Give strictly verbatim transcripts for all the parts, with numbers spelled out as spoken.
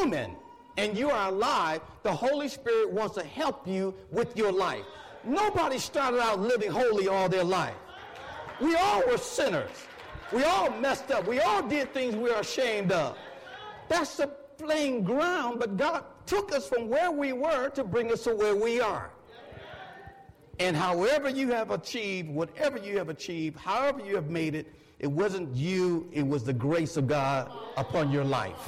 human and you are alive, the Holy Spirit wants to help you with your life. Nobody started out living holy all their life. We all were sinners. We all messed up. We all did things we are ashamed of. That's the plain ground, but God took us from where we were to bring us to where we are. And however you have achieved, whatever you have achieved, however you have made it, it wasn't you, it was the grace of God upon your life.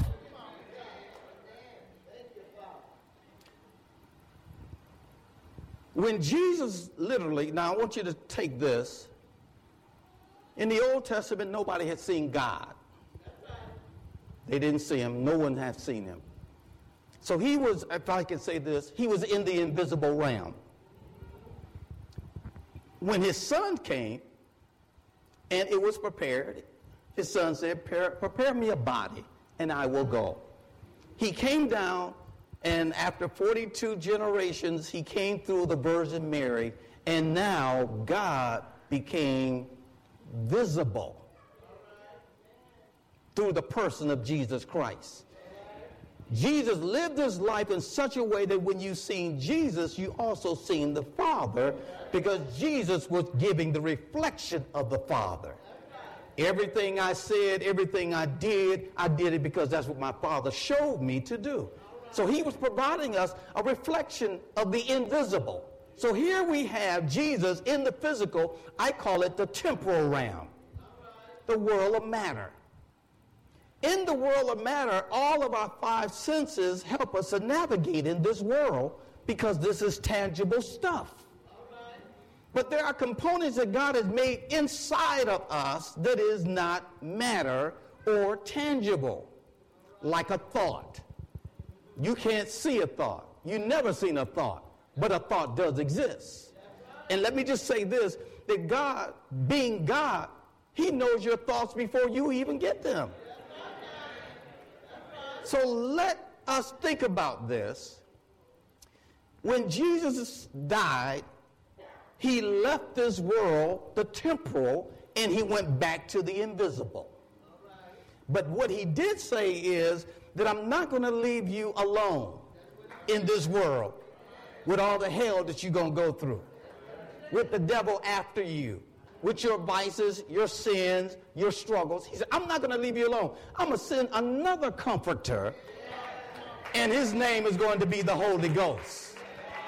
When Jesus literally, now I want you to take this. In the Old Testament, nobody had seen God. They didn't see him. No one had seen him. So he was, if I can say this, he was in the invisible realm. When his son came, and it was prepared, his son said, prepare me a body, and I will go. He came down, and after forty-two generations, he came through the Virgin Mary, and now God became visible through the person of Jesus Christ. Jesus lived his life in such a way that when you seen Jesus, you also seen the Father, because Jesus was giving the reflection of the Father. Everything I said, everything I did, I did it because that's what my Father showed me to do. So he was providing us a reflection of the invisible. So here we have Jesus in the physical. I call it the temporal realm, the world of matter. In the world of matter, all of our five senses help us to navigate in this world because this is tangible stuff. But there are components that God has made inside of us that is not matter or tangible, like a thought. You can't see a thought. You've never seen a thought, but a thought does exist. And let me just say this, that God, being God, he knows your thoughts before you even get them. So let us think about this. When Jesus died, he left this world, the temporal, and he went back to the invisible. But what he did say is that I'm not going to leave you alone in this world with all the hell that you're going to go through, with the devil after you, with your vices, your sins, your struggles. He said, I'm not going to leave you alone. I'm going to send another comforter, and his name is going to be the Holy Ghost.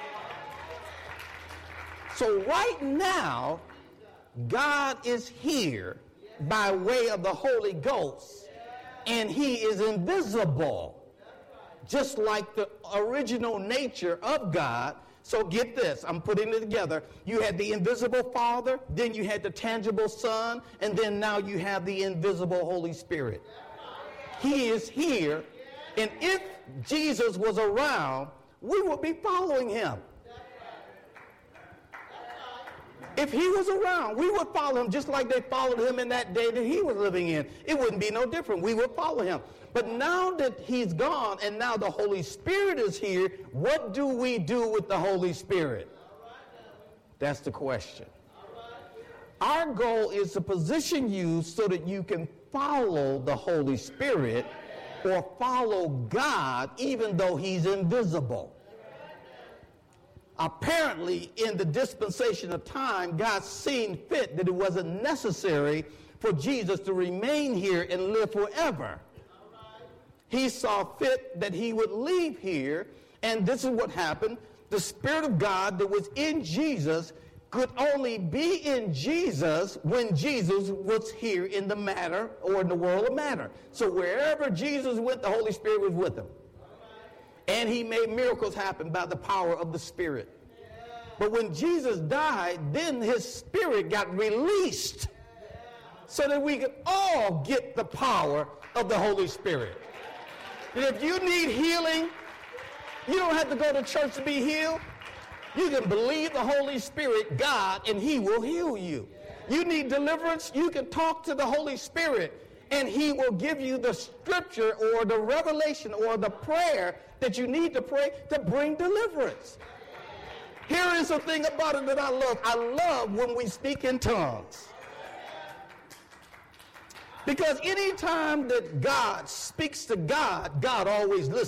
So right now, God is here by way of the Holy Ghost, and he is invisible, just like the original nature of God. So get this, I'm putting it together. You had the invisible Father, then you had the tangible Son, and then now you have the invisible Holy Spirit. He is here, and if Jesus was around, we would be following him. If he was around, we would follow him just like they followed him in that day that he was living in. It wouldn't be no different. We would follow him. But now that he's gone and now the Holy Spirit is here, what do we do with the Holy Spirit? That's the question. Our goal is to position you so that you can follow the Holy Spirit or follow God even though he's invisible. Apparently, in the dispensation of time, God seen fit that it wasn't necessary for Jesus to remain here and live forever. He saw fit that he would leave here, and this is what happened. The Spirit of God that was in Jesus could only be in Jesus when Jesus was here in the matter or in the world of matter. So wherever Jesus went, the Holy Spirit was with him. And he made miracles happen by the power of the Spirit. But when Jesus died, then his Spirit got released so that we could all get the power of the Holy Spirit. And if you need healing, you don't have to go to church to be healed. You can believe the Holy Spirit, God, and he will heal you. You need deliverance, you can talk to the Holy Spirit, and he will give you the scripture or the revelation or the prayer that you need to pray to bring deliverance. Here is the thing about it that I love. I love when we speak in tongues. Because anytime that God speaks to God, God always listens.